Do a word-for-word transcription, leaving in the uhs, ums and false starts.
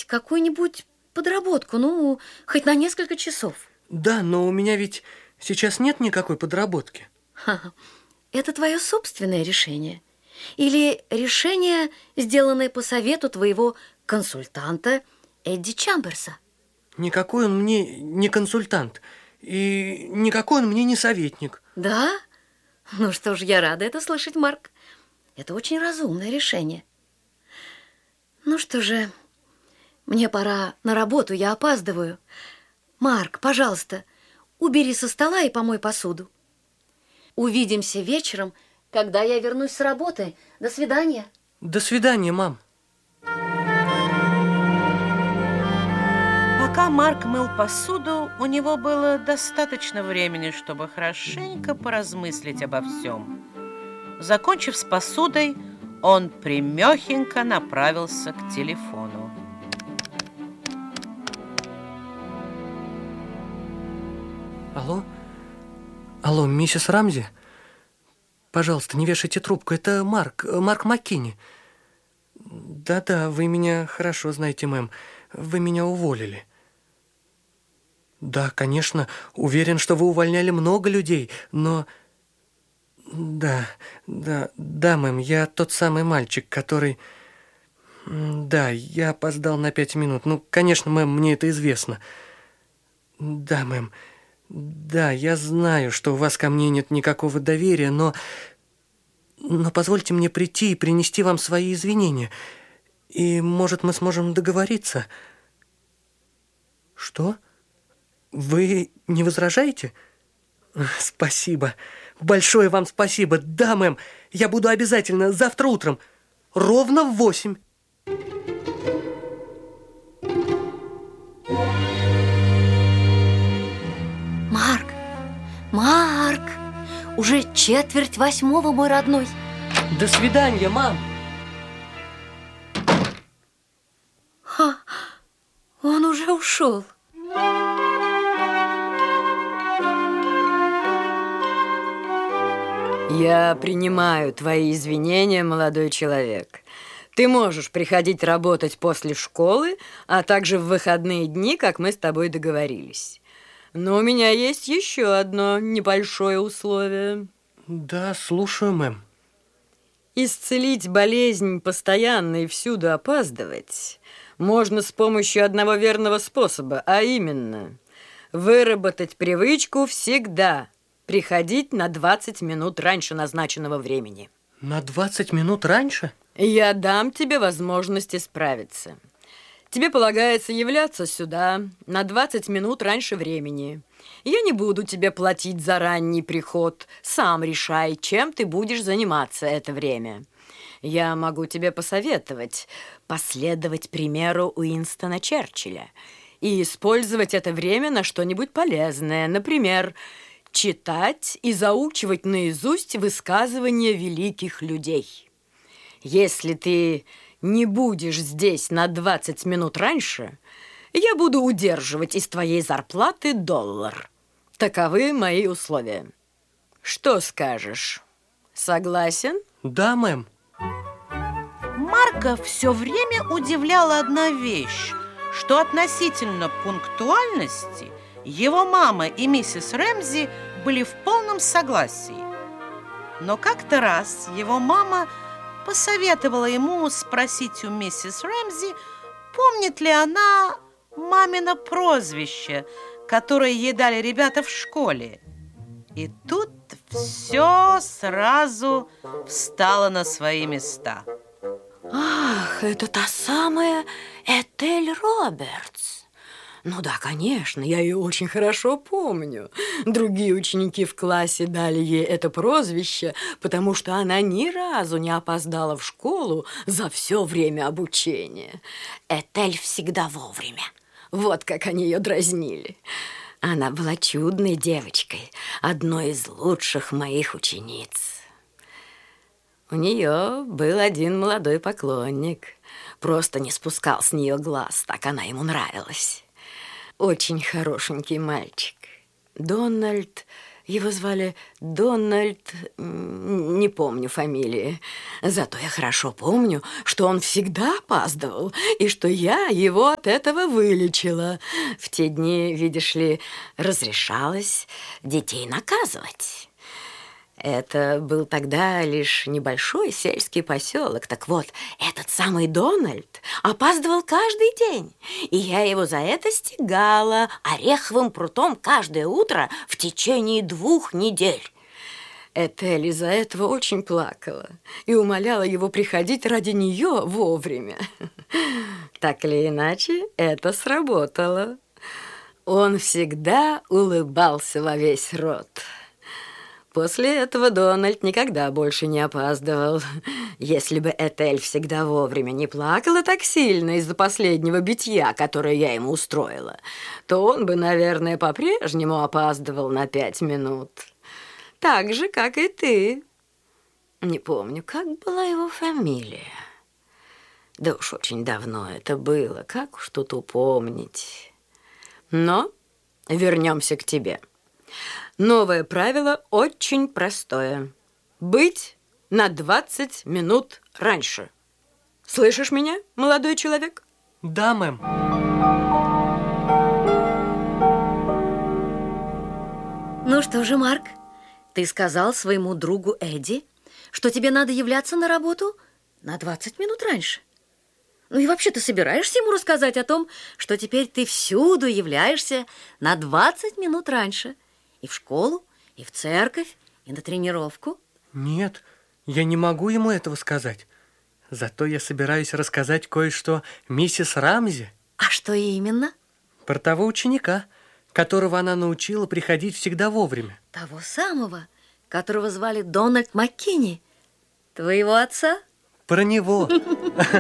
какую-нибудь подработку, ну, хоть на несколько часов. Да, но у меня ведь сейчас нет никакой подработки. Ха-ха. Это твое собственное решение? Или решение, сделанное по совету твоего консультанта Эдди Чамберса? Никакой он мне не консультант. И никакой он мне не советник. Да? Ну что ж, я рада это слышать, Марк. Это очень разумное решение. Ну что же, мне пора на работу, я опаздываю. Марк, пожалуйста, убери со стола и помой посуду. Увидимся вечером, когда я вернусь с работы. До свидания. До свидания, мам. Пока Марк мыл посуду, у него было достаточно времени, чтобы хорошенько поразмыслить обо всем. Закончив с посудой, он прямехенько направился к телефону. Алло? Алло, миссис Рамзи? Пожалуйста, не вешайте трубку. Это Марк, Марк Маккини. Да-да, вы меня хорошо знаете, мэм. Вы меня уволили. Да, конечно, уверен, что вы увольняли много людей, но... Да, да, да, мэм, я тот самый мальчик, который... Да, я опоздал на пять минут. Ну, конечно, мэм, мне это известно. Да, мэм, да, я знаю, что у вас ко мне нет никакого доверия, но... Но позвольте мне прийти и принести вам свои извинения. И, может, мы сможем договориться? Что? Вы не возражаете? Спасибо. Большое вам спасибо. Да, мэм, я буду обязательно завтра утром. Ровно в восемь. Марк, Марк, уже четверть восьмого, мой родной. До свидания, мам. Ха, он уже ушел. Я принимаю твои извинения, молодой человек. Ты можешь приходить работать после школы, а также в выходные дни, как мы с тобой договорились. Но у меня есть еще одно небольшое условие. Да, слушаю, мэм. Исцелить болезнь постоянно и всюду опаздывать можно с помощью одного верного способа, а именно выработать привычку всегда приходить на двадцать минут раньше назначенного времени. На двадцать минут раньше? Я дам тебе возможность исправиться. Тебе полагается являться сюда на двадцать минут раньше времени. Я не буду тебе платить за ранний приход. Сам решай, чем ты будешь заниматься это время. Я могу тебе посоветовать последовать примеру Уинстона Черчилля и использовать это время на что-нибудь полезное. Например, читать и заучивать наизусть высказывания великих людей. Если ты не будешь здесь на двадцать минут раньше, я буду удерживать из твоей зарплаты доллар. Таковы мои условия. Что скажешь? Согласен? Да, мэм. Марка все время удивляла одна вещь, что относительно пунктуальности его мама и миссис Рэмзи были в полном согласии. Но как-то раз его мама посоветовала ему спросить у миссис Рэмзи, помнит ли она мамино прозвище, которое ей дали ребята в школе. И тут все сразу встало на свои места. Ах, это та самая Этель Робертс. Ну да, конечно, я ее очень хорошо помню. Другие ученики в классе дали ей это прозвище, потому что она ни разу не опоздала в школу за все время обучения. Этель всегда вовремя. Вот как они ее дразнили. Она была чудной девочкой, одной из лучших моих учениц. У нее был один молодой поклонник. Просто не спускал с нее глаз, так она ему нравилась. Очень хорошенький мальчик. Дональд Его звали Дональд... Не помню фамилии. Зато я хорошо помню, что он всегда опаздывал, и что я его от этого вылечила. В те дни, видишь ли, разрешалось детей наказывать. Это был тогда лишь небольшой сельский поселок. Так вот, этот самый Дональд опаздывал каждый день. И я его за это стегала ореховым прутом каждое утро в течение двух недель. Этель из-за этого очень плакала и умоляла его приходить ради нее вовремя. Так или иначе, это сработало. Он всегда улыбался во весь рот. После этого Дональд никогда больше не опаздывал. Если бы Этель всегда вовремя не плакала так сильно из-за последнего битья, которое я ему устроила, то он бы, наверное, по-прежнему опаздывал на пять минут. Так же, как и ты. Не помню, как была его фамилия. Да уж очень давно это было, как уж тут упомнить. Но вернемся к тебе. Новое правило очень простое. Быть на двадцать минут раньше. Слышишь меня, молодой человек? Да, мэм. Ну что же, Марк, ты сказал своему другу Эдди, что тебе надо являться на работу на двадцать минут раньше. Ну и вообще, ты собираешься ему рассказать о том, что теперь ты всюду являешься на двадцать минут раньше? И в школу, и в церковь, и на тренировку? Нет, я не могу ему этого сказать. Зато я собираюсь рассказать кое-что миссис Рамзи. А что именно? Про того ученика, которого она научила приходить всегда вовремя. Того самого, которого звали Дональд Маккини. Твоего отца? Про него.